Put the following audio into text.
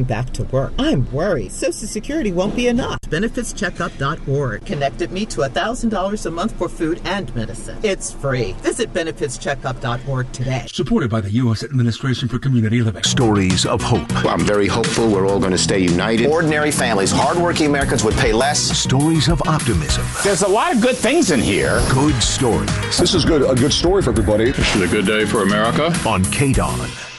back to work. I'm worried Social Security won't be enough. BenefitsCheckup.org connected me to $1,000 a month for food and medicine. It's free. Visit BenefitsCheckup.org today. Supported by the U.S. Administration for Community Living. Stories of hope. I'm very hopeful we're all going to stay united. Ordinary families, hardworking Americans would pay less. Stories of optimism. There's a lot of good things in here. Good stories. This is good. A good story for everybody. This is a good day for America. On KDON.